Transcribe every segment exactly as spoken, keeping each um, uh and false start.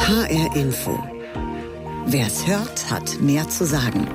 H R Info. Wer's hört, hat mehr zu sagen.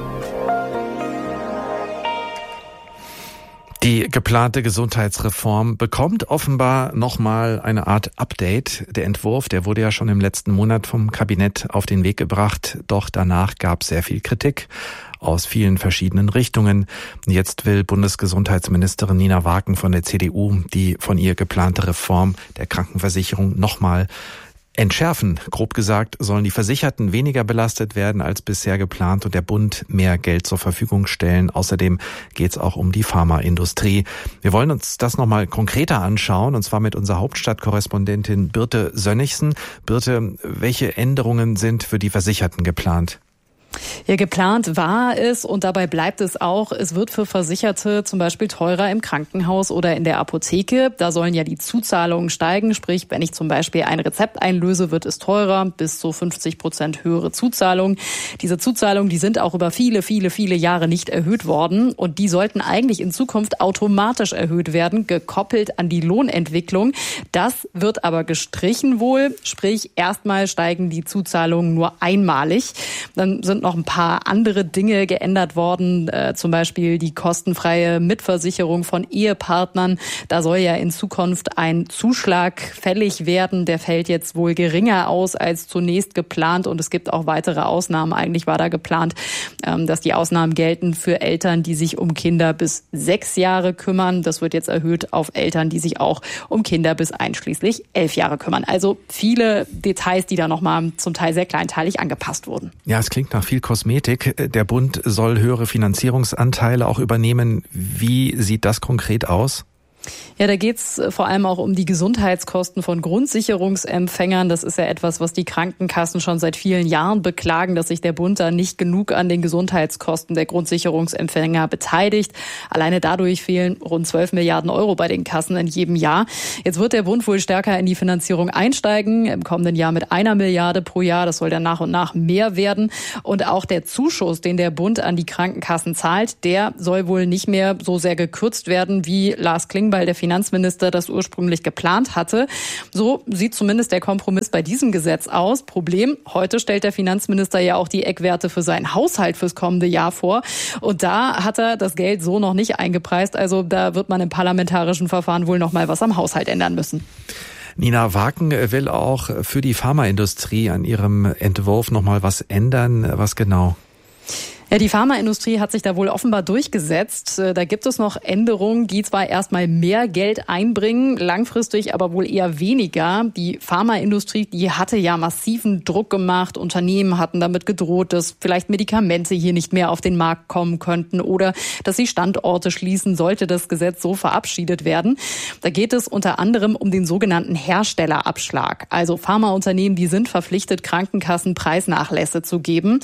Die geplante Gesundheitsreform bekommt offenbar nochmal eine Art Update. Der Entwurf, der wurde ja schon im letzten Monat vom Kabinett auf den Weg gebracht. Doch danach gab es sehr viel Kritik aus vielen verschiedenen Richtungen. Jetzt will Bundesgesundheitsministerin Nina Waken von der C D U die von ihr geplante Reform der Krankenversicherung nochmal entschärfen. Grob gesagt sollen die Versicherten weniger belastet werden als bisher geplant und der Bund mehr Geld zur Verfügung stellen. Außerdem geht es auch um die Pharmaindustrie. Wir wollen uns das nochmal konkreter anschauen, und zwar mit unserer Hauptstadtkorrespondentin Birte Sönnigsen. Birte, welche Änderungen sind für die Versicherten geplant? Ja, geplant war es und dabei bleibt es auch. Es wird für Versicherte zum Beispiel teurer im Krankenhaus oder in der Apotheke. Da sollen ja die Zuzahlungen steigen. Sprich, wenn ich zum Beispiel ein Rezept einlöse, wird es teurer, bis zu fünfzig Prozent höhere Zuzahlungen. Diese Zuzahlungen, die sind auch über viele, viele, viele Jahre nicht erhöht worden. Und die sollten eigentlich in Zukunft automatisch erhöht werden, gekoppelt an die Lohnentwicklung. Das wird aber gestrichen wohl. Sprich, erstmal steigen die Zuzahlungen nur einmalig. Dann sind noch ein paar andere Dinge geändert worden, äh, zum Beispiel die kostenfreie Mitversicherung von Ehepartnern. Da soll ja in Zukunft ein Zuschlag fällig werden. Der fällt jetzt wohl geringer aus als zunächst geplant und es gibt auch weitere Ausnahmen. Eigentlich war da geplant, ähm, dass die Ausnahmen gelten für Eltern, die sich um Kinder bis sechs Jahre kümmern. Das wird jetzt erhöht auf Eltern, die sich auch um Kinder bis einschließlich elf Jahre kümmern. Also viele Details, die da nochmal zum Teil sehr kleinteilig angepasst wurden. Ja, es klingt nach viel Kosmetik. Der Bund soll höhere Finanzierungsanteile auch übernehmen. Wie sieht das konkret aus? Ja, da geht's vor allem auch um die Gesundheitskosten von Grundsicherungsempfängern. Das ist ja etwas, was die Krankenkassen schon seit vielen Jahren beklagen, dass sich der Bund da nicht genug an den Gesundheitskosten der Grundsicherungsempfänger beteiligt. Alleine dadurch fehlen rund zwölf Milliarden Euro bei den Kassen in jedem Jahr. Jetzt wird der Bund wohl stärker in die Finanzierung einsteigen, im kommenden Jahr mit einer Milliarde pro Jahr. Das soll dann nach und nach mehr werden. Und auch der Zuschuss, den der Bund an die Krankenkassen zahlt, der soll wohl nicht mehr so sehr gekürzt werden, wie Lars Klingbeil, der Finanzminister, das ursprünglich geplant hatte. So sieht zumindest der Kompromiss bei diesem Gesetz aus. Problem, heute stellt der Finanzminister ja auch die Eckwerte für seinen Haushalt fürs kommende Jahr vor. Und da hat er das Geld so noch nicht eingepreist. Also da wird man im parlamentarischen Verfahren wohl noch mal was am Haushalt ändern müssen. Nina Waken will auch für die Pharmaindustrie an ihrem Entwurf noch mal was ändern. Was genau? Ja, die Pharmaindustrie hat sich da wohl offenbar durchgesetzt. Da gibt es noch Änderungen, die zwar erstmal mehr Geld einbringen, langfristig aber wohl eher weniger. Die Pharmaindustrie, die hatte ja massiven Druck gemacht. Unternehmen hatten damit gedroht, dass vielleicht Medikamente hier nicht mehr auf den Markt kommen könnten oder dass sie Standorte schließen, sollte das Gesetz so verabschiedet werden. Da geht es unter anderem um den sogenannten Herstellerabschlag. Also Pharmaunternehmen, die sind verpflichtet, Krankenkassen Preisnachlässe zu geben.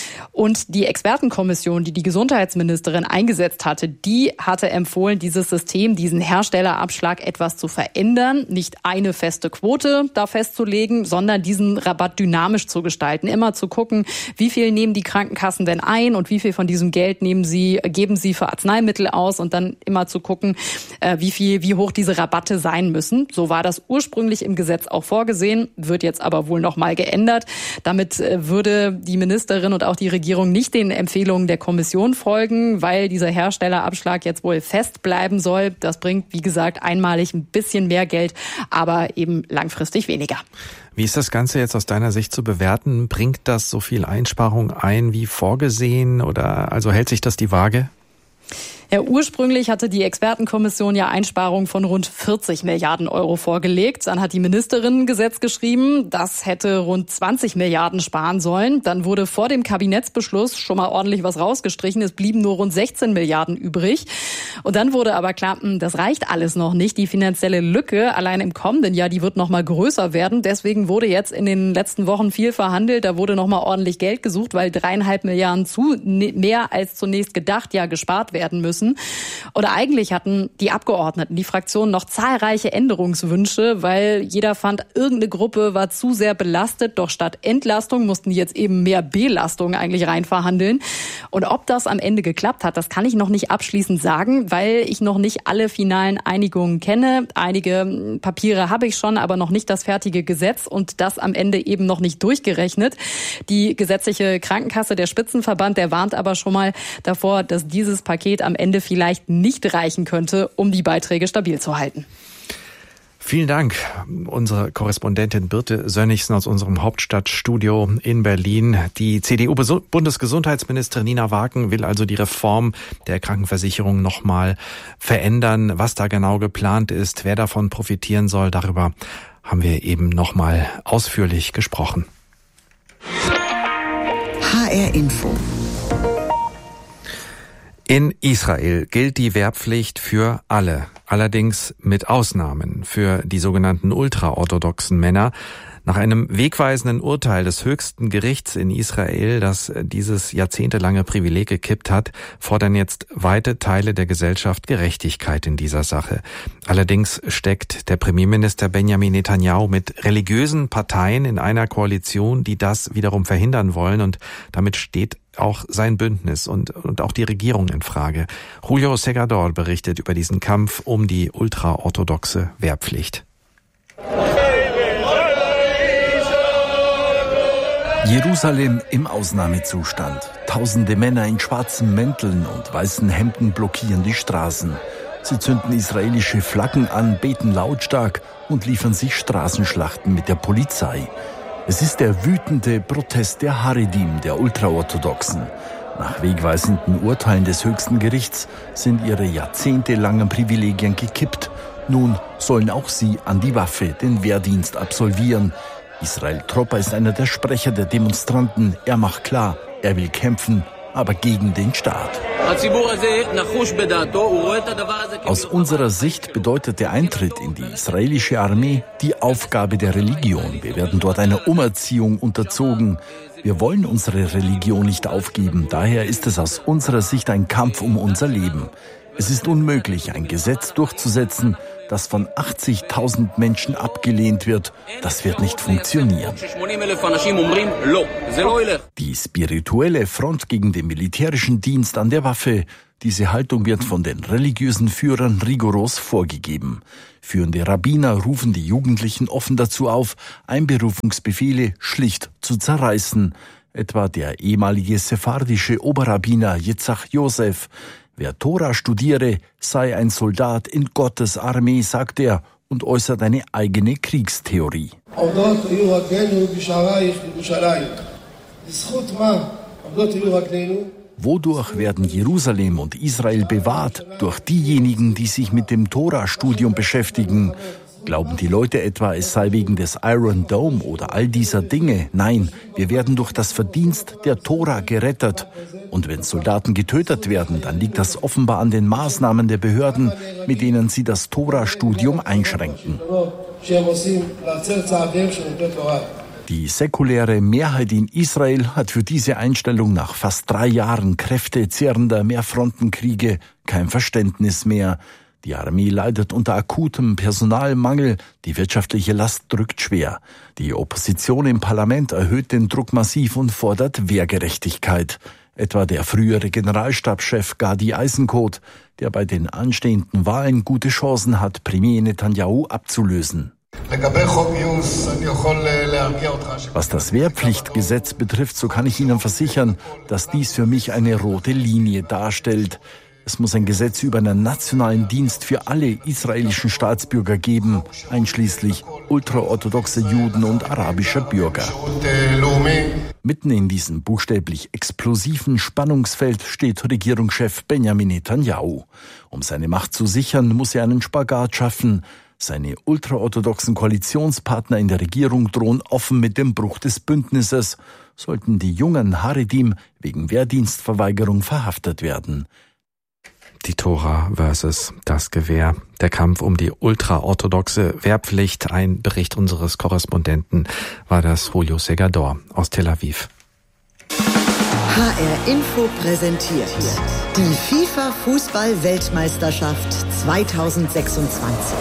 Und die Expertenkommission, die die Gesundheitsministerin eingesetzt hatte, die hatte empfohlen, dieses System, diesen Herstellerabschlag etwas zu verändern. Nicht eine feste Quote da festzulegen, sondern diesen Rabatt dynamisch zu gestalten. Immer zu gucken, wie viel nehmen die Krankenkassen denn ein und wie viel von diesem Geld nehmen sie, geben sie für Arzneimittel aus und dann immer zu gucken, wie viel, wie hoch diese Rabatte sein müssen. So war das ursprünglich im Gesetz auch vorgesehen, wird jetzt aber wohl noch mal geändert. Damit würde die Ministerin und auch die Regierung nicht den Empfehlungen der Kommission folgen, weil dieser Herstellerabschlag jetzt wohl fest bleiben soll. Das bringt, wie gesagt, einmalig ein bisschen mehr Geld, aber eben langfristig weniger. Wie ist das Ganze jetzt aus deiner Sicht zu bewerten? Bringt das so viel Einsparung ein wie vorgesehen oder also hält sich das die Waage? Ja, ursprünglich hatte die Expertenkommission ja Einsparungen von rund vierzig Milliarden Euro vorgelegt. Dann hat die Ministerin ein Gesetz geschrieben, das hätte rund zwanzig Milliarden sparen sollen. Dann wurde vor dem Kabinettsbeschluss schon mal ordentlich was rausgestrichen. Es blieben nur rund sechzehn Milliarden übrig. Und dann wurde aber klar, das reicht alles noch nicht. Die finanzielle Lücke allein im kommenden Jahr, die wird noch mal größer werden. Deswegen wurde jetzt in den letzten Wochen viel verhandelt. Da wurde noch mal ordentlich Geld gesucht, weil dreieinhalb Milliarden zu mehr als zunächst gedacht ja gespart werden müssen. müssen. Und eigentlich hatten die Abgeordneten, die Fraktionen noch zahlreiche Änderungswünsche, weil jeder fand, irgendeine Gruppe war zu sehr belastet. Doch statt Entlastung mussten die jetzt eben mehr Belastung eigentlich rein verhandeln. Und ob das am Ende geklappt hat, das kann ich noch nicht abschließend sagen, weil ich noch nicht alle finalen Einigungen kenne. Einige Papiere habe ich schon, aber noch nicht das fertige Gesetz und das am Ende eben noch nicht durchgerechnet. Die gesetzliche Krankenkasse, der Spitzenverband, der warnt aber schon mal davor, dass dieses Paket am Ende vielleicht nicht reichen könnte, um die Beiträge stabil zu halten. Vielen Dank, unsere Korrespondentin Birte Sönnigsen aus unserem Hauptstadtstudio in Berlin. Die C D U-Bundesgesundheitsministerin Nina Wagen will also die Reform der Krankenversicherung nochmal verändern. Was da genau geplant ist, wer davon profitieren soll, darüber haben wir eben nochmal ausführlich gesprochen. H R Info. In Israel gilt die Wehrpflicht für alle, allerdings mit Ausnahmen für die sogenannten ultraorthodoxen Männer. Nach einem wegweisenden Urteil des höchsten Gerichts in Israel, das dieses jahrzehntelange Privileg gekippt hat, fordern jetzt weite Teile der Gesellschaft Gerechtigkeit in dieser Sache. Allerdings steckt der Premierminister Benjamin Netanyahu mit religiösen Parteien in einer Koalition, die das wiederum verhindern wollen, und damit steht auch sein Bündnis und, und auch die Regierung in Frage. Julio Segador berichtet über diesen Kampf um die ultraorthodoxe Wehrpflicht. Jerusalem im Ausnahmezustand. Tausende Männer in schwarzen Mänteln und weißen Hemden blockieren die Straßen. Sie zünden israelische Flaggen an, beten lautstark und liefern sich Straßenschlachten mit der Polizei. Es ist der wütende Protest der Haredim, der Ultraorthodoxen. Nach wegweisenden Urteilen des höchsten Gerichts sind ihre jahrzehntelangen Privilegien gekippt. Nun sollen auch sie an die Waffe den Wehrdienst absolvieren. Israel Tropper ist einer der Sprecher der Demonstranten. Er macht klar, er will kämpfen, aber gegen den Staat. Aus unserer Sicht bedeutet der Eintritt in die israelische Armee die Aufgabe der Religion. Wir werden dort einer Umerziehung unterzogen. Wir wollen unsere Religion nicht aufgeben. Daher ist es aus unserer Sicht ein Kampf um unser Leben. Es ist unmöglich, ein Gesetz durchzusetzen, das von achtzigtausend Menschen abgelehnt wird. Das wird nicht funktionieren. Die spirituelle Front gegen den militärischen Dienst an der Waffe, diese Haltung wird von den religiösen Führern rigoros vorgegeben. Führende Rabbiner rufen die Jugendlichen offen dazu auf, Einberufungsbefehle schlicht zu zerreißen. Etwa der ehemalige sephardische Oberrabbiner Yitzhak Yosef. Wer Tora studiere, sei ein Soldat in Gottes Armee, sagt er und äußert eine eigene Kriegstheorie. Wodurch werden Jerusalem und Israel bewahrt? Durch diejenigen, die sich mit dem Tora-Studium beschäftigen. Glauben die Leute etwa, es sei wegen des Iron Dome oder all dieser Dinge? Nein, wir werden durch das Verdienst der Tora gerettet. Und wenn Soldaten getötet werden, dann liegt das offenbar an den Maßnahmen der Behörden, mit denen sie das Tora-Studium einschränken. Die säkuläre Mehrheit in Israel hat für diese Einstellung nach fast drei Jahren kräftezehrender Mehrfrontenkriege kein Verständnis mehr. Die Armee leidet unter akutem Personalmangel, die wirtschaftliche Last drückt schwer. Die Opposition im Parlament erhöht den Druck massiv und fordert Wehrgerechtigkeit. Etwa der frühere Generalstabschef Gadi Eisenkot, der bei den anstehenden Wahlen gute Chancen hat, Premier Netanyahu abzulösen. Was das Wehrpflichtgesetz betrifft, so kann ich Ihnen versichern, dass dies für mich eine rote Linie darstellt. Es muss ein Gesetz über einen nationalen Dienst für alle israelischen Staatsbürger geben, einschließlich ultraorthodoxe Juden und arabischer Bürger. Mitten in diesem buchstäblich explosiven Spannungsfeld steht Regierungschef Benjamin Netanyahu. Um seine Macht zu sichern, muss er einen Spagat schaffen. Seine ultraorthodoxen Koalitionspartner in der Regierung drohen offen mit dem Bruch des Bündnisses, sollten die jungen Haredim wegen Wehrdienstverweigerung verhaftet werden. Die Tora versus das Gewehr. Der Kampf um die ultraorthodoxe Wehrpflicht. Ein Bericht unseres Korrespondenten war das Julio Segador aus Tel Aviv. H R Info präsentiert die FIFA-Fußball-Weltmeisterschaft zweitausendsechsundzwanzig.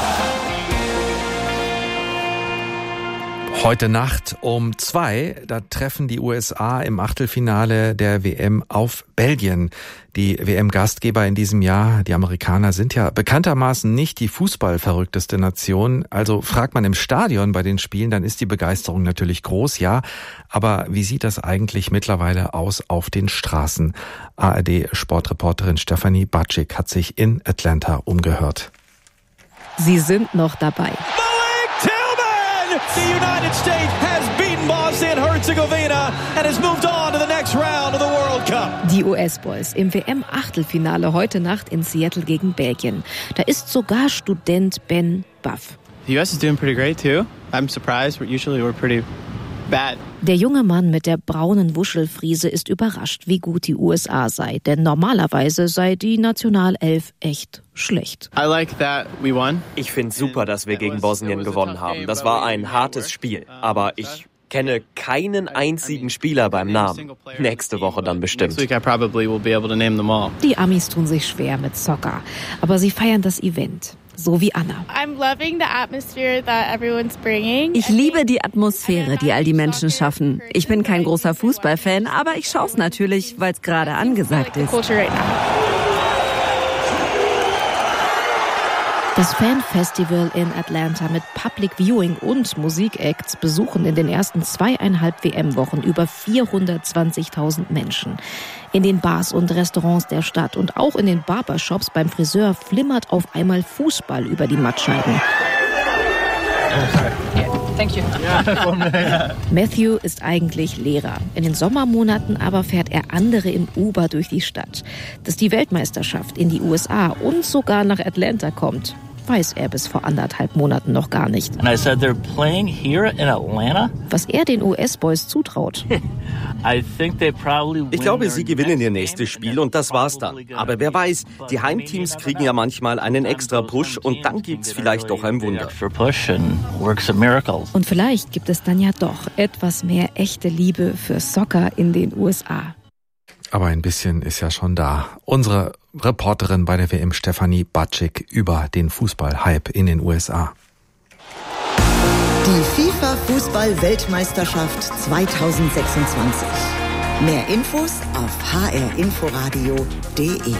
Heute Nacht um zwei, da treffen die U S A im Achtelfinale der W M auf Belgien. Die W M-Gastgeber in diesem Jahr, die Amerikaner, sind ja bekanntermaßen nicht die fußballverrückteste Nation. Also fragt man im Stadion bei den Spielen, dann ist die Begeisterung natürlich groß, ja. Aber wie sieht das eigentlich mittlerweile aus auf den Straßen? A R D-Sportreporterin Stefanie Batschik hat sich in Atlanta umgehört. Sie sind noch dabei. The United States has beaten Bosnia-Herzegovina and has moved on to the next round of the World Cup. Die U S-Boys im W M-Achtelfinale heute Nacht in Seattle gegen Belgien. Da ist sogar Student Ben Buff. The U S is doing pretty great too. I'm surprised. Usually we're pretty bad. Der junge Mann mit der braunen Wuschelfriese ist überrascht, wie gut die U S A sei. Denn normalerweise sei die Nationalelf echt schlecht. I like that we won. Ich finde super, dass wir gegen Bosnien gewonnen haben. Das war ein hartes Spiel. Aber ich kenne keinen einzigen Spieler beim Namen. Nächste Woche dann bestimmt. Die Amis tun sich schwer mit Soccer. Aber sie feiern das Event. So wie Anna. Ich liebe die Atmosphäre, die all die Menschen schaffen. Ich bin kein großer Fußballfan, aber ich schaue es natürlich, weil es gerade angesagt ist. Das Fan-Festival in Atlanta mit Public Viewing und Musikacts besuchen in den ersten zweieinhalb W M-Wochen über vierhundertzwanzigtausend Menschen. In den Bars und Restaurants der Stadt und auch in den Barbershops beim Friseur flimmert auf einmal Fußball über die Mattscheiben. Matthew ist eigentlich Lehrer. In den Sommermonaten aber fährt er andere im Uber durch die Stadt. Dass die Weltmeisterschaft in die U S A und sogar nach Atlanta kommt, weiß er bis vor anderthalb Monaten noch gar nicht. And I said, they're playing here in Atlanta? Was er den U S-Boys zutraut. I think they probably win. Ich glaube, sie gewinnen ihr nächstes Spiel und das war's dann. Aber wer weiß, die Heimteams kriegen ja manchmal einen extra Push und dann gibt's vielleicht doch ein Wunder. Und vielleicht gibt es dann ja doch etwas mehr echte Liebe für Soccer in den U S A. Aber ein bisschen ist ja schon da. Unsere Reporterin bei der W M, Stefanie Batschik, über den Fußball-Hype in den U S A. Die FIFA-Fußball-Weltmeisterschaft zweitausendsechsundzwanzig. Mehr Infos auf h r inforadio punkt d e.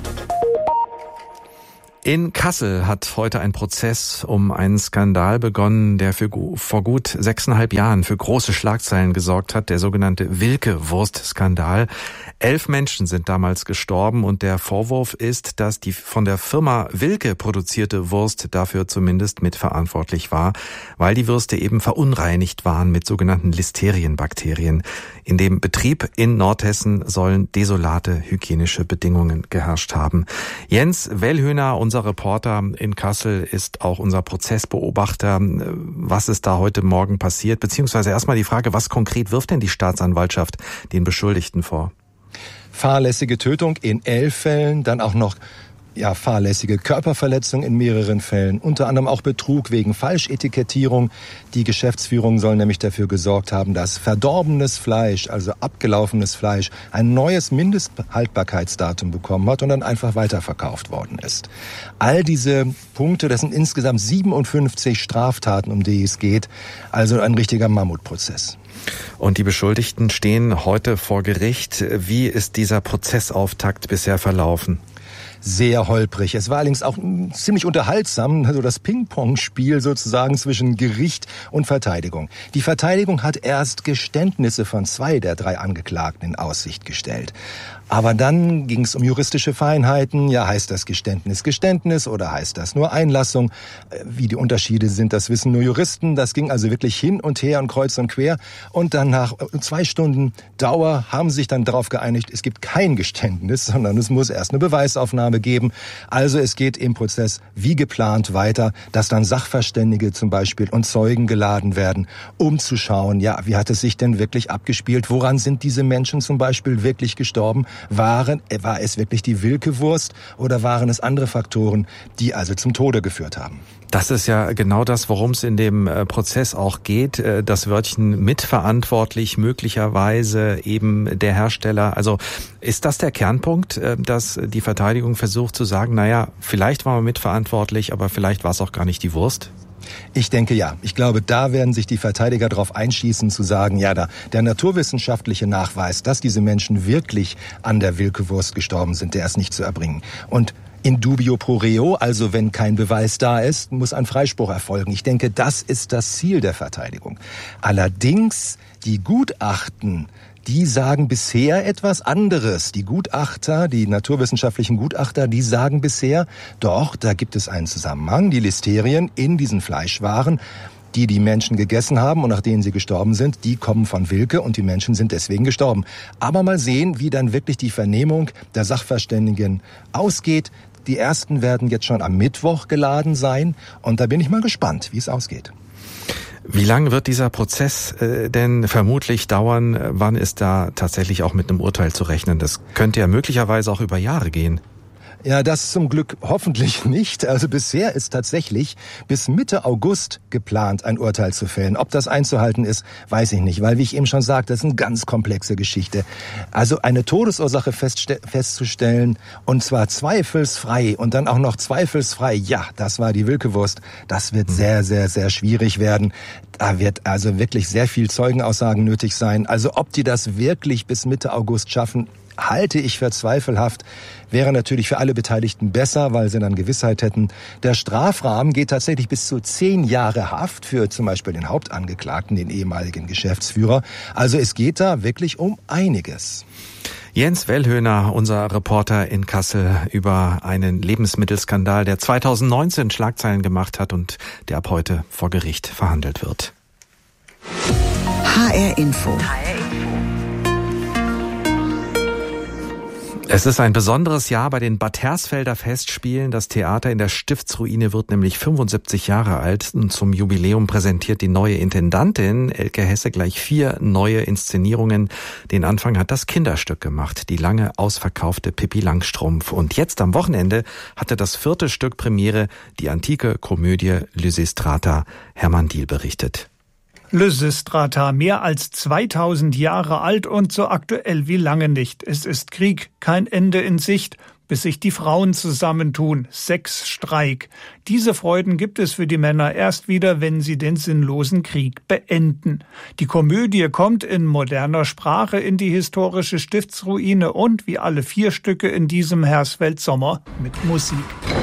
In Kassel hat heute ein Prozess um einen Skandal begonnen, der für vor gut sechseinhalb Jahren für große Schlagzeilen gesorgt hat, der sogenannte Wilke-Wurst-Skandal. Elf Menschen sind damals gestorben und der Vorwurf ist, dass die von der Firma Wilke produzierte Wurst dafür zumindest mitverantwortlich war, weil die Würste eben verunreinigt waren mit sogenannten Listerienbakterien. In dem Betrieb in Nordhessen sollen desolate hygienische Bedingungen geherrscht haben. Jens Wellhöhner, unser Reporter in Kassel, ist auch unser Prozessbeobachter. Was ist da heute Morgen passiert? Beziehungsweise erstmal die Frage, was konkret wirft denn die Staatsanwaltschaft den Beschuldigten vor? Fahrlässige Tötung in elf Fällen, dann auch noch ja, fahrlässige Körperverletzung in mehreren Fällen, unter anderem auch Betrug wegen Falschetikettierung. Die Geschäftsführung soll nämlich dafür gesorgt haben, dass verdorbenes Fleisch, also abgelaufenes Fleisch, ein neues Mindesthaltbarkeitsdatum bekommen hat und dann einfach weiterverkauft worden ist. All diese Punkte, das sind insgesamt siebenundfünfzig Straftaten, um die es geht, also ein richtiger Mammutprozess. Und die Beschuldigten stehen heute vor Gericht. Wie ist dieser Prozessauftakt bisher verlaufen? Sehr holprig. Es war allerdings auch ziemlich unterhaltsam, also das Ping-Pong-Spiel sozusagen zwischen Gericht und Verteidigung. Die Verteidigung hat erst Geständnisse von zwei der drei Angeklagten in Aussicht gestellt. Aber dann ging es um juristische Feinheiten. Ja, heißt das Geständnis Geständnis oder heißt das nur Einlassung? Wie die Unterschiede sind, das wissen nur Juristen. Das ging also wirklich hin und her und kreuz und quer. Und dann nach zwei Stunden Dauer haben sie sich dann darauf geeinigt, es gibt kein Geständnis, sondern es muss erst eine Beweisaufnahme Stellungnahme geben. Also es geht im Prozess wie geplant weiter, dass dann Sachverständige zum Beispiel und Zeugen geladen werden, um zu schauen, ja, wie hat es sich denn wirklich abgespielt? Woran sind diese Menschen zum Beispiel wirklich gestorben? Waren, war es wirklich die Wilkewurst oder waren es andere Faktoren, die also zum Tode geführt haben? Das ist ja genau das, worum es in dem Prozess auch geht. Das Wörtchen mitverantwortlich, möglicherweise eben der Hersteller. Also ist das der Kernpunkt, dass die Verteidigung versucht zu sagen, naja, vielleicht waren wir mitverantwortlich, aber vielleicht war es auch gar nicht die Wurst? Ich denke ja. Ich glaube, da werden sich die Verteidiger darauf einschießen, zu sagen, ja, da der naturwissenschaftliche Nachweis, dass diese Menschen wirklich an der Wilkewurst gestorben sind, der ist nicht zu erbringen. Und in dubio pro reo, also wenn kein Beweis da ist, muss ein Freispruch erfolgen. Ich denke, das ist das Ziel der Verteidigung. Allerdings, die Gutachten, die sagen bisher etwas anderes. Die Gutachter, die naturwissenschaftlichen Gutachter, die sagen bisher, doch, da gibt es einen Zusammenhang. Die Listerien in diesen Fleischwaren, die die Menschen gegessen haben und nach denen sie gestorben sind, die kommen von Wilke und die Menschen sind deswegen gestorben. Aber mal sehen, wie dann wirklich die Vernehmung der Sachverständigen ausgeht. Die ersten werden jetzt schon am Mittwoch geladen sein und da bin ich mal gespannt, wie es ausgeht. Wie lange wird dieser Prozess äh, denn vermutlich dauern? Wann ist da tatsächlich auch mit einem Urteil zu rechnen? Das könnte ja möglicherweise auch über Jahre gehen. Ja, das zum Glück hoffentlich nicht. Also bisher ist tatsächlich bis Mitte August geplant, ein Urteil zu fällen. Ob das einzuhalten ist, weiß ich nicht, weil, wie ich eben schon sagte, das ist eine ganz komplexe Geschichte. Also eine Todesursache festste- festzustellen, und zwar zweifelsfrei und dann auch noch zweifelsfrei, ja, das war die Wilkewurst, das wird sehr, sehr, sehr schwierig werden. Da wird also wirklich sehr viel Zeugenaussagen nötig sein. Also ob die das wirklich bis Mitte August schaffen, halte ich für zweifelhaft. Wäre natürlich für alle Beteiligten besser, weil sie dann Gewissheit hätten. Der Strafrahmen geht tatsächlich bis zu zehn Jahre Haft für zum Beispiel den Hauptangeklagten, den ehemaligen Geschäftsführer. Also es geht da wirklich um einiges. Jens Wellhöhner, unser Reporter in Kassel, über einen Lebensmittelskandal, der zweitausendneunzehn Schlagzeilen gemacht hat und der ab heute vor Gericht verhandelt wird. H R Info. Es ist ein besonderes Jahr bei den Bad Hersfelder Festspielen. Das Theater in der Stiftsruine wird nämlich fünfundsiebzig Jahre alt. Und zum Jubiläum präsentiert die neue Intendantin Elke Hesse gleich vier neue Inszenierungen. Den Anfang hat das Kinderstück gemacht, die lange ausverkaufte Pippi Langstrumpf. Und jetzt am Wochenende hatte das vierte Stück Premiere, die antike Komödie Lysistrata. Hermann Diehl berichtet. Lysistrata, mehr als zweitausend Jahre alt und so aktuell wie lange nicht. Es ist Krieg, kein Ende in Sicht, bis sich die Frauen zusammentun. Sexstreik. Diese Freuden gibt es für die Männer erst wieder, wenn sie den sinnlosen Krieg beenden. Die Komödie kommt in moderner Sprache in die historische Stiftsruine und, wie alle vier Stücke in diesem Hersfeld-Sommer, mit Musik.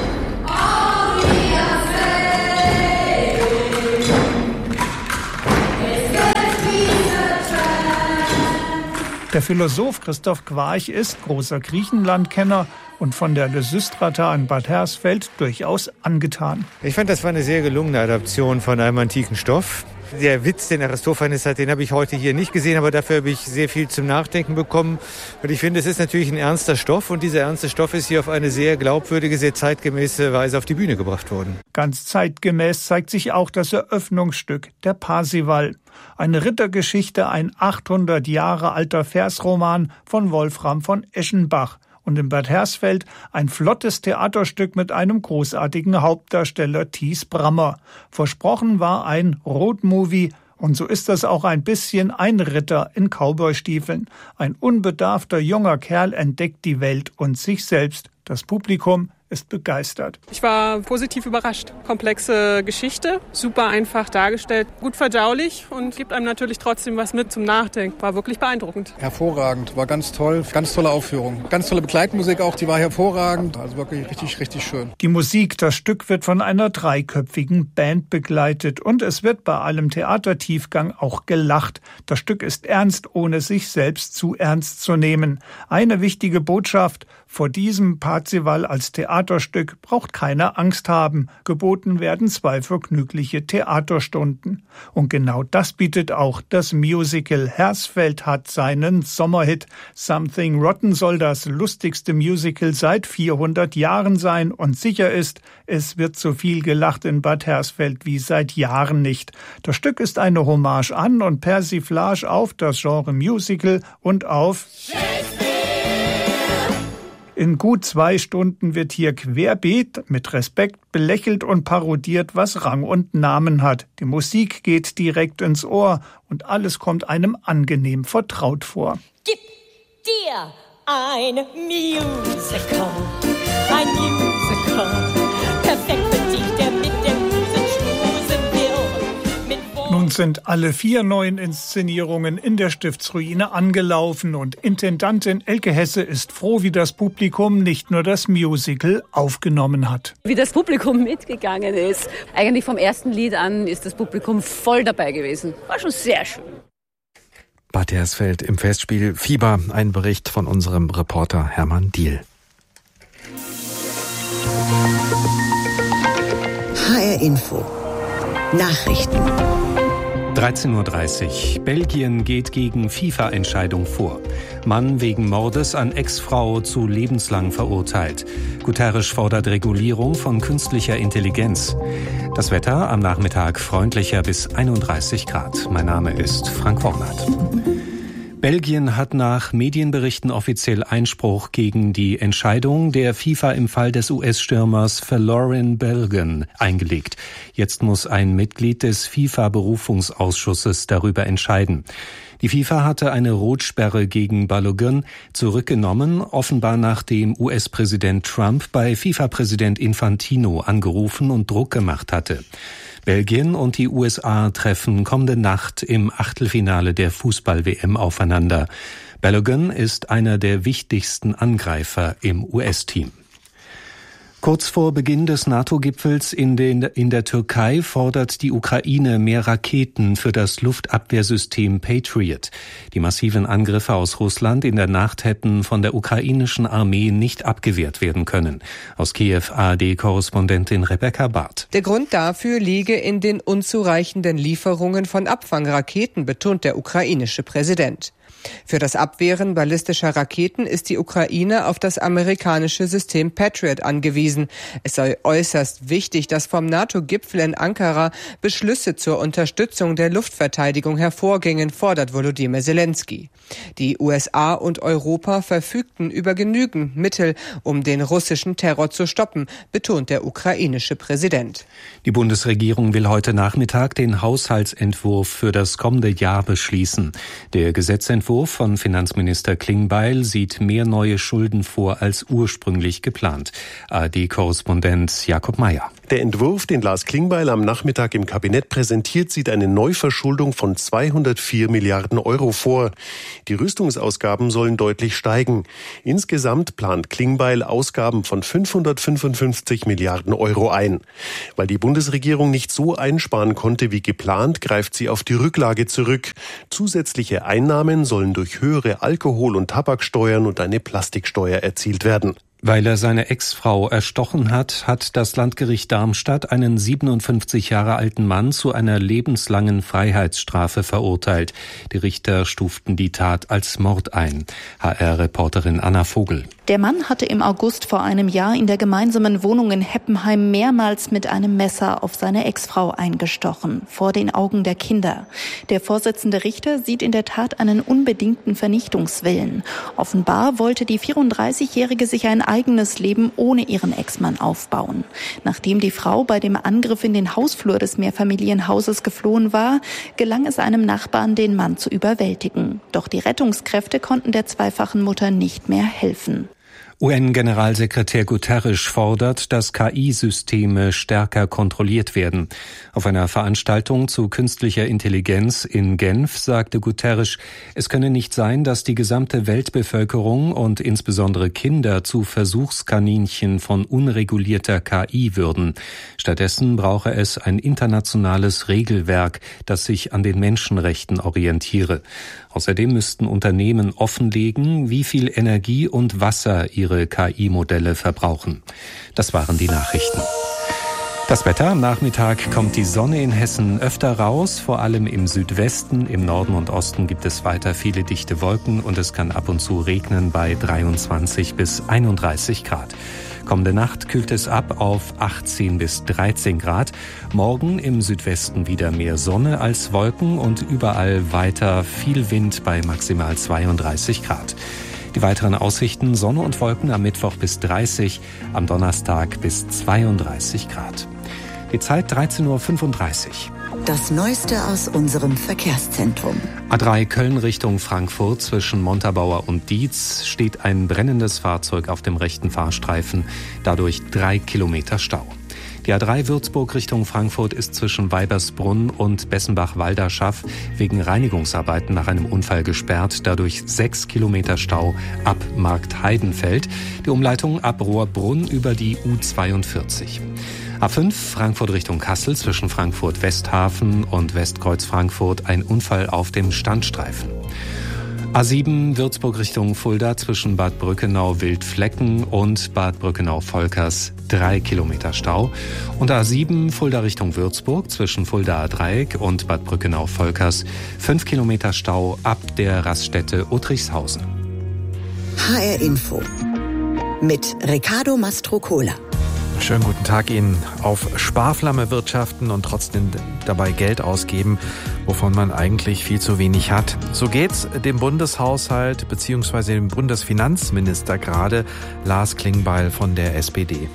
Der Philosoph Christoph Quarch ist großer Griechenlandkenner und von der Lysistrata in Bad Hersfeld durchaus angetan. Ich fand, das war eine sehr gelungene Adaption von einem antiken Stoff. Der Witz, den Aristophanes hat, den habe ich heute hier nicht gesehen, aber dafür habe ich sehr viel zum Nachdenken bekommen. Und ich finde, es ist natürlich ein ernster Stoff und dieser ernste Stoff ist hier auf eine sehr glaubwürdige, sehr zeitgemäße Weise auf die Bühne gebracht worden. Ganz zeitgemäß zeigt sich auch das Eröffnungsstück, der Parsival. Eine Rittergeschichte, ein achthundert Jahre alter Versroman von Wolfram von Eschenbach. Und in Bad Hersfeld ein flottes Theaterstück mit einem großartigen Hauptdarsteller, Thies Brammer. Versprochen war ein Roadmovie und so ist das auch ein bisschen ein Ritter in Cowboystiefeln. Ein unbedarfter junger Kerl entdeckt die Welt und sich selbst. Das Publikum ist begeistert. Ich war positiv überrascht. Komplexe Geschichte, super einfach dargestellt, gut verdaulich und gibt einem natürlich trotzdem was mit zum Nachdenken. War wirklich beeindruckend. Hervorragend, war ganz toll, ganz tolle Aufführung. Ganz tolle Begleitmusik auch, die war hervorragend. Also wirklich richtig, richtig schön. Die Musik, das Stück wird von einer dreiköpfigen Band begleitet und es wird bei allem Theatertiefgang auch gelacht. Das Stück ist ernst, ohne sich selbst zu ernst zu nehmen. Eine wichtige Botschaft: Vor diesem Parzival als Theaterstück braucht keiner Angst haben. Geboten werden zwei vergnügliche Theaterstunden. Und genau das bietet auch das Musical. Hersfeld hat seinen Sommerhit. Something Rotten soll das lustigste Musical seit vierhundert Jahren sein. Und sicher ist, es wird so viel gelacht in Bad Hersfeld wie seit Jahren nicht. Das Stück ist eine Hommage an und Persiflage auf das Genre Musical und auf In gut zwei Stunden wird hier querbeet mit Respekt belächelt und parodiert, was Rang und Namen hat. Die Musik geht direkt ins Ohr und alles kommt einem angenehm vertraut vor. Gib dir ein Musical, ein Musical, perfekt für dich, der mit der Muse schmusen will. Mit Nun sind alle vier neuen Inszenierungen in der Stiftsruine angelaufen und Intendantin Elke Hesse ist froh, wie das Publikum nicht nur das Musical aufgenommen hat. Wie das Publikum mitgegangen ist. Eigentlich vom ersten Lied an ist das Publikum voll dabei gewesen. War schon sehr schön. Bad Hersfeld im Festspiel Fieber, ein Bericht von unserem Reporter Hermann Diehl. H R Info Nachrichten. dreizehn Uhr dreißig. Belgien geht gegen FIFA-Entscheidung vor. Mann wegen Mordes an Ex-Frau zu lebenslang verurteilt. Guterres fordert Regulierung von künstlicher Intelligenz. Das Wetter am Nachmittag freundlicher bis einunddreißig Grad. Mein Name ist Frank Wornert. Belgien hat nach Medienberichten offiziell Einspruch gegen die Entscheidung der FIFA im Fall des U S-Stürmers Folarin Balogun eingelegt. Jetzt muss ein Mitglied des FIFA-Berufungsausschusses darüber entscheiden. Die FIFA hatte eine Rotsperre gegen Balogun zurückgenommen, offenbar nachdem U S-Präsident Trump bei FIFA-Präsident Infantino angerufen und Druck gemacht hatte. Belgien und die U S A treffen kommende Nacht im Achtelfinale der Fußball-W M aufeinander. Balogun ist einer der wichtigsten Angreifer im U S-Team. Kurz vor Beginn des NATO-Gipfels in, den, in der Türkei fordert die Ukraine mehr Raketen für das Luftabwehrsystem Patriot. Die massiven Angriffe aus Russland in der Nacht hätten von der ukrainischen Armee nicht abgewehrt werden können. Aus Kiew A R D-Korrespondentin Rebecca Barth. Der Grund dafür liege in den unzureichenden Lieferungen von Abfangraketen, betont der ukrainische Präsident. Für das Abwehren ballistischer Raketen ist die Ukraine auf das amerikanische System Patriot angewiesen. Es sei äußerst wichtig, dass vom NATO-Gipfel in Ankara Beschlüsse zur Unterstützung der Luftverteidigung hervorgingen, fordert Volodymyr Zelensky. Die U S A und Europa verfügten über genügend Mittel, um den russischen Terror zu stoppen, betont der ukrainische Präsident. Die Bundesregierung will heute Nachmittag den Haushaltsentwurf für das kommende Jahr beschließen. Der Gesetzentwurf von Finanzminister Klingbeil sieht mehr neue Schulden vor als ursprünglich geplant. A R D-Korrespondent Jakob Mayer. Der Entwurf, den Lars Klingbeil am Nachmittag im Kabinett präsentiert, sieht eine Neuverschuldung von zweihundertvier Milliarden Euro vor. Die Rüstungsausgaben sollen deutlich steigen. Insgesamt plant Klingbeil Ausgaben von fünfhundertfünfundfünfzig Milliarden Euro ein. Weil die Bundesregierung nicht so einsparen konnte wie geplant, greift sie auf die Rücklage zurück. Zusätzliche Einnahmen sollen durch höhere Alkohol- und Tabaksteuern und eine Plastiksteuer erzielt werden. Weil er seine Ex-Frau erstochen hat, hat das Landgericht Darmstadt einen siebenundfünfzig Jahre alten Mann zu einer lebenslangen Freiheitsstrafe verurteilt. Die Richter stuften die Tat als Mord ein. H R-Reporterin Anna Vogel. Der Mann hatte im August vor einem Jahr in der gemeinsamen Wohnung in Heppenheim mehrmals mit einem Messer auf seine Ex-Frau eingestochen, vor den Augen der Kinder. Der Vorsitzende Richter sieht in der Tat einen unbedingten Vernichtungswillen. Offenbar wollte die vierunddreißigjährige sich ein eigenes Leben ohne ihren Ex-Mann aufbauen. Nachdem die Frau bei dem Angriff in den Hausflur des Mehrfamilienhauses geflohen war, gelang es einem Nachbarn, den Mann zu überwältigen. Doch die Rettungskräfte konnten der zweifachen Mutter nicht mehr helfen. U N-Generalsekretär Guterres fordert, dass K I-Systeme stärker kontrolliert werden. Auf einer Veranstaltung zu künstlicher Intelligenz in Genf sagte Guterres, es könne nicht sein, dass die gesamte Weltbevölkerung und insbesondere Kinder zu Versuchskaninchen von unregulierter K I würden. Stattdessen brauche es ein internationales Regelwerk, das sich an den Menschenrechten orientiere. Außerdem müssten Unternehmen offenlegen, wie viel Energie und Wasser ihre ihre K I-Modelle verbrauchen. Das waren die Nachrichten. Das Wetter: Am Nachmittag kommt die Sonne in Hessen öfter raus, vor allem im Südwesten. Im Norden und Osten gibt es weiter viele dichte Wolken und es kann ab und zu regnen bei dreiundzwanzig bis einunddreißig Grad. Kommende Nacht kühlt es ab auf achtzehn bis dreizehn Grad. Morgen im Südwesten wieder mehr Sonne als Wolken und überall weiter viel Wind bei maximal zweiunddreißig Grad. Die weiteren Aussichten: Sonne und Wolken am Mittwoch bis dreißig, am Donnerstag bis zweiunddreißig Grad. Die Zeit dreizehn Uhr fünfunddreißig. Das Neueste aus unserem Verkehrszentrum. A drei Köln Richtung Frankfurt, zwischen Montabaur und Dietz steht ein brennendes Fahrzeug auf dem rechten Fahrstreifen, dadurch drei Kilometer Stau. Die A drei Würzburg Richtung Frankfurt ist zwischen Weibersbrunn und Bessenbach-Walderschaff wegen Reinigungsarbeiten nach einem Unfall gesperrt, dadurch sechs Kilometer Stau ab Markt Heidenfeld. Die Umleitung ab Rohrbrunn über die U zweiundvierzig. A fünf Frankfurt Richtung Kassel, zwischen Frankfurt Westhafen und Westkreuz Frankfurt ein Unfall auf dem Standstreifen. A sieben Würzburg Richtung Fulda, zwischen Bad Brückenau-Wildflecken und Bad Brückenau-Volkers drei Kilometer Stau. Und A sieben Fulda Richtung Würzburg, zwischen Fulda-Dreieck und Bad Brückenau-Volkers fünf Kilometer Stau ab der Raststätte Uttrichshausen. H R Info mit Riccardo Mastrocola. Schönen guten Tag Ihnen. Auf Sparflamme wirtschaften und trotzdem dabei Geld ausgeben, wovon man eigentlich viel zu wenig hat. So geht's dem Bundeshaushalt bzw. dem Bundesfinanzminister gerade, Lars Klingbeil von der S P D.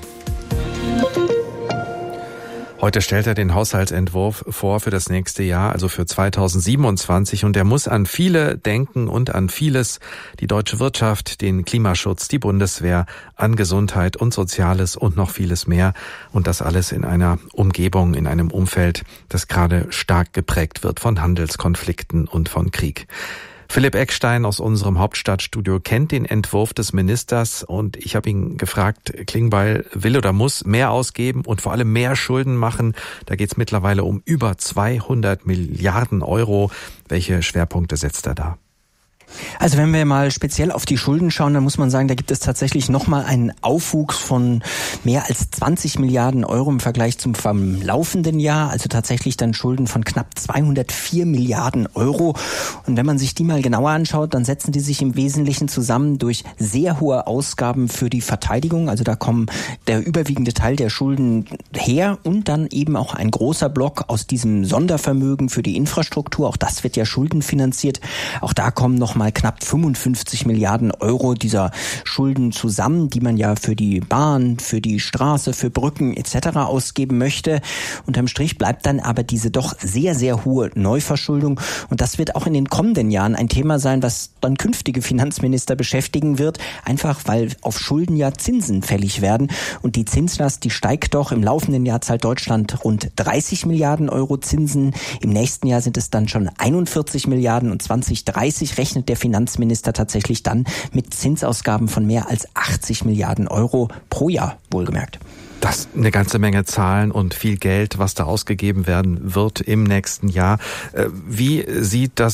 Heute stellt er den Haushaltsentwurf vor für das nächste Jahr, also für zweitausendsiebenundzwanzig. Und er muss an viele denken und an vieles: die deutsche Wirtschaft, den Klimaschutz, die Bundeswehr, an Gesundheit und Soziales und noch vieles mehr. Und das alles in einer Umgebung, in einem Umfeld, das gerade stark geprägt wird von Handelskonflikten und von Krieg. Philipp Eckstein aus unserem Hauptstadtstudio kennt den Entwurf des Ministers und ich habe ihn gefragt, Klingbeil will oder muss mehr ausgeben und vor allem mehr Schulden machen. Da geht es mittlerweile um über zweihundert Milliarden Euro. Welche Schwerpunkte setzt er da? Also wenn wir mal speziell auf die Schulden schauen, dann muss man sagen, da gibt es tatsächlich nochmal einen Aufwuchs von mehr als zwanzig Milliarden Euro im Vergleich zum laufenden Jahr. Also tatsächlich dann Schulden von knapp zweihundertvier Milliarden Euro. Und wenn man sich die mal genauer anschaut, dann setzen die sich im Wesentlichen zusammen durch sehr hohe Ausgaben für die Verteidigung. Also da kommen der überwiegende Teil der Schulden her und dann eben auch ein großer Block aus diesem Sondervermögen für die Infrastruktur. Auch das wird ja schuldenfinanziert. Auch da kommen noch mal knapp fünfundfünfzig Milliarden Euro dieser Schulden zusammen, die man ja für die Bahn, für die Straße, für Brücken et cetera ausgeben möchte. Unterm Strich bleibt dann aber diese doch sehr, sehr hohe Neuverschuldung. Und das wird auch in den kommenden Jahren ein Thema sein, was dann künftige Finanzminister beschäftigen wird. Einfach, weil auf Schulden ja Zinsen fällig werden. Und die Zinslast, die steigt doch. Im laufenden Jahr zahlt Deutschland rund dreißig Milliarden Euro Zinsen. Im nächsten Jahr sind es dann schon einundvierzig Milliarden und zwanzig dreißig rechnet der Finanzminister tatsächlich dann mit Zinsausgaben von mehr als achtzig Milliarden Euro pro Jahr, wohlgemerkt. Das ist eine ganze Menge Zahlen und viel Geld, was da ausgegeben werden wird im nächsten Jahr. Wie sieht das